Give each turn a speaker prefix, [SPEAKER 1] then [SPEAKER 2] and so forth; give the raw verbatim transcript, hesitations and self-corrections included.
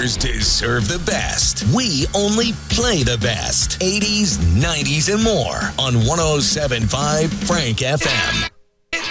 [SPEAKER 1] Others deserve the best. We only play the best. eighties, nineties, and more on one oh seven point five Frank F M.